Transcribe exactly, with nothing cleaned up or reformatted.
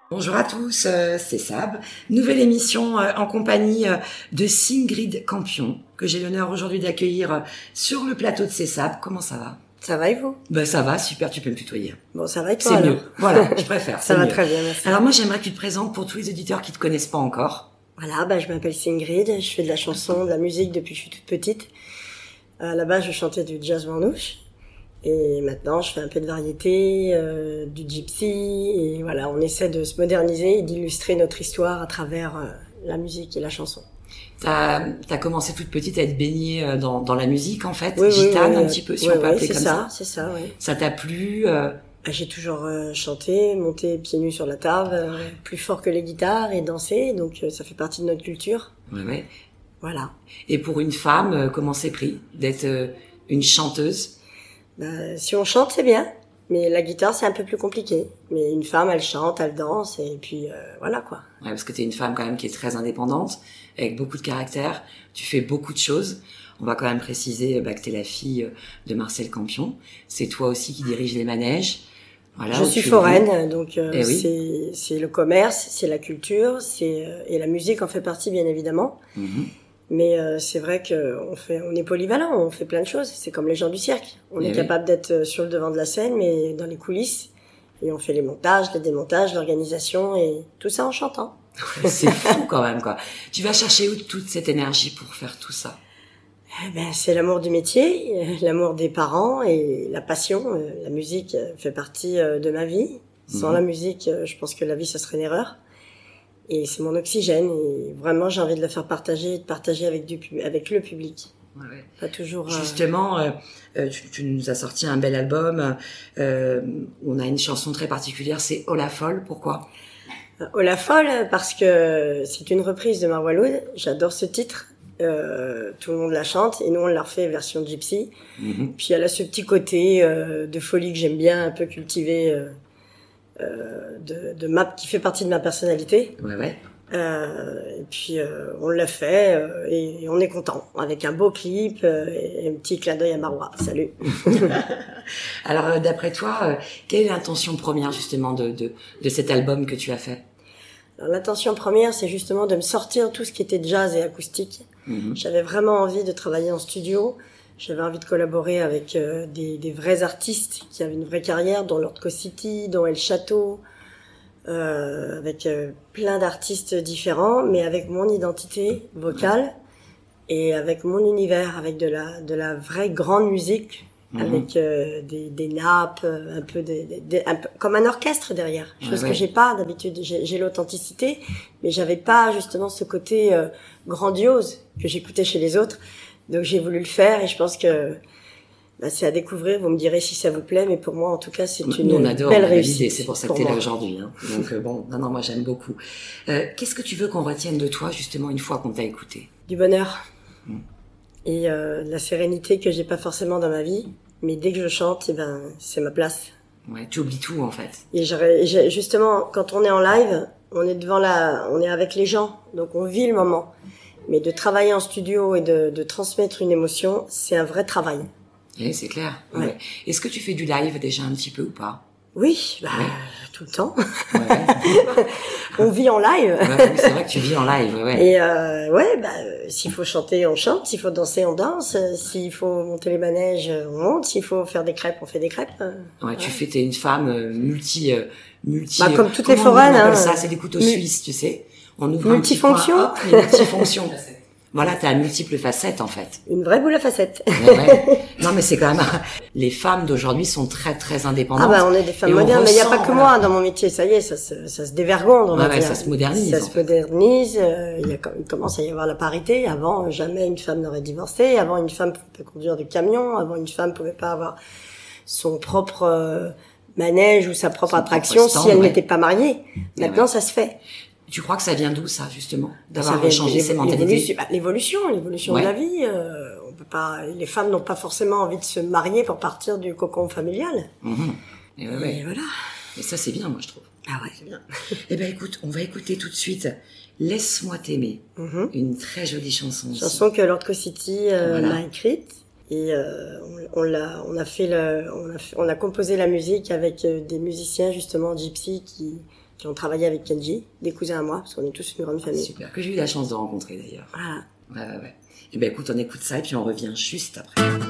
Bonjour à tous, euh, c'est Sab. Nouvelle émission euh, en compagnie euh, de Singrid Campion, que j'ai l'honneur aujourd'hui d'accueillir euh, sur le plateau de C'est Sab. Comment ça va? Ça va et vous? Ben ça va, super, tu peux me tutoyer. Bon, ça va et toi C'est alors? mieux, voilà, je préfère. Ça c'est va mieux. très bien, merci. Alors moi j'aimerais que tu te présentes pour tous les auditeurs qui te connaissent pas encore. Voilà, bah, je m'appelle Singrid, je fais de la chanson, de la musique depuis que je suis toute petite. À la base, je chantais du jazz manouche. Et maintenant, je fais un peu de variété, euh, du gypsy. Et voilà, on essaie de se moderniser et d'illustrer notre histoire à travers euh, la musique et la chanson. T'as as commencé toute petite à être baignée euh, dans, dans la musique en fait, Oui, gitane oui, oui, un petit peu si oui, on peut oui, appeler c'est comme ça. ça. C'est ça, oui. Ça t'a plu euh... J'ai toujours euh, chanté, monté pieds nus sur la table, euh, plus fort que les guitares et dansé. Donc euh, ça fait partie de notre culture. Ouais, ouais. Voilà. Et pour une femme, euh, comment c'est pris d'être euh, une chanteuse? Bah, si on chante, c'est bien. Mais la guitare, c'est un peu plus compliqué. Mais une femme, elle chante, elle danse, et puis euh, voilà quoi. Ouais, parce que t'es une femme quand même qui est très indépendante, avec beaucoup de caractère. Tu fais beaucoup de choses. On va quand même préciser bah, que t'es la fille de Marcel Campion. C'est toi aussi qui dirige les manèges. Voilà, je suis foraine, donc euh, eh oui. c'est c'est le commerce, c'est la culture, c'est euh, et la musique en fait partie bien évidemment. Mm-hmm. Mais euh, c'est vrai que on fait, on est polyvalent, on fait plein de choses. C'est comme les gens du cirque. On eh est oui. capable d'être sur le devant de la scène, mais dans les coulisses. Et on fait les montages, les démontages, l'organisation et tout ça en chantant. C'est fou quand même quoi. Tu vas chercher où toute cette énergie pour faire tout ça? Eh ben, c'est l'amour du métier, l'amour des parents et la passion. La musique fait partie de ma vie. Sans mmh. la musique, je pense que la vie, ça serait une erreur. Et c'est mon oxygène. Et vraiment, j'ai envie de le faire partager et de partager avec, du, avec le public. Ouais, ouais. Pas toujours. Justement, euh, euh, tu, tu nous as sorti un bel album. Euh, on a une chanson très particulière, c'est Oh la folle. Pourquoi? Oh la folle, parce que c'est une reprise de Marwa Loud. J'adore ce titre. Euh, tout le monde la chante et nous on l'a refait version gypsy. Mm-hmm. Puis elle a ce petit côté euh, de folie que j'aime bien, un peu cultivé, euh, euh, de, de ma, qui fait partie de ma personnalité. Ouais, ouais. Euh, et puis euh, on l'a fait euh, et, et on est content avec un beau clip euh, et un petit clin d'œil à Marwa. Salut. Alors euh, d'après toi, euh, quelle est l'intention première justement de, de, de cet album que tu as fait? Alors, l'intention première, c'est justement de me sortir tout ce qui était jazz et acoustique. Mmh. J'avais vraiment envie de travailler en studio. J'avais envie de collaborer avec euh, des, des vrais artistes qui avaient une vraie carrière, dont Lord City, dont El Château, euh, avec euh, plein d'artistes différents, mais avec mon identité vocale et avec mon univers, avec de la, de la vraie grande musique. Mmh. Avec euh, des, des nappes, un peu, des, des, des, un peu comme un orchestre derrière. Chose ouais, que ouais. j'ai pas d'habitude. J'ai, j'ai l'authenticité, mais j'avais pas justement ce côté euh, grandiose que j'écoutais chez les autres. Donc j'ai voulu le faire et je pense que bah, c'est à découvrir. Vous me direz si ça vous plaît, mais pour moi en tout cas c'est une Nous, on adore, belle on réussite. C'est pour ça que t'es là aujourd'hui. Hein. Donc euh, bon, non non, moi j'aime beaucoup. Euh, qu'est-ce que tu veux qu'on retienne de toi justement une fois qu'on t'a écouté? Du bonheur. Mmh. Et euh, la sérénité que j'ai pas forcément dans ma vie, mais dès que je chante, eh ben c'est ma place. Ouais, tu oublies tout en fait. Et je, justement, quand on est en live, on est devant la, on est avec les gens, donc on vit le moment. Mais de travailler en studio et de, de transmettre une émotion, c'est un vrai travail. Oui, c'est clair. Ouais. Ouais. Est-ce que tu fais du live déjà un petit peu ou pas? Oui, bah, ouais. tout le temps. Ouais. On vit en live. Ouais, c'est vrai que tu vis en live, ouais. Et euh, ouais, bah, s'il faut chanter, on chante. S'il faut danser, on danse. S'il faut monter les manèges, on monte. S'il faut faire des crêpes, on fait des crêpes. Ouais, ouais. Tu fais, t'es une femme euh, multi, euh, multi. Bah, comme toutes les foraines, on appelle hein. Ça, c'est des couteaux suisses, tu sais. On ouvre multifonction. Un petit point, hop, multifonction. Voilà, t'as multiples facettes, en fait. Une vraie boule à facettes. Ouais, ouais. Non, mais c'est quand même, les femmes d'aujourd'hui sont très, très indépendantes. Ah bah, on est des femmes modernes, mais il n'y a pas que moi dans mon métier. Ça y est, ça se, ça se dévergonde, on va ouais, dire. Ouais, ça se modernise. Ça se modernise. Euh, il, y a, il commence à y avoir la parité. Avant, jamais une femme n'aurait divorcé. Avant, une femme pouvait pas conduire de camion. Avant, une femme pouvait pas avoir son propre euh, manège ou sa propre son attraction propre stand, si elle ouais. n'était pas mariée. Maintenant, ouais. ça se fait. Tu crois que ça vient d'où, ça, justement, d'avoir changé ces mentalités? L'évolution, bah, l'évolution, l'évolution ouais. de la vie. Euh, on peut pas, les femmes n'ont pas forcément envie de se marier pour partir du cocon familial. Mmh. Et, ouais, ouais. Et voilà. Et ça, c'est bien, moi, je trouve. Ah ouais, c'est bien. Eh ben, écoute, on va écouter tout de suite Laisse-moi t'aimer, mmh. une très jolie chanson. Chanson aussi. Que Lord City euh, voilà. m'a écrite. Et euh, on, on l'a, on a fait le, on a, fait, on a composé la musique avec euh, des musiciens justement gypsy qui qui ont travaillé avec Kenji, des cousins à moi, parce qu'on est tous une grande famille. Super, que j'ai eu la chance de rencontrer d'ailleurs. Voilà. Ouais, ouais, ouais. Et ben écoute, on écoute ça et puis on revient juste après.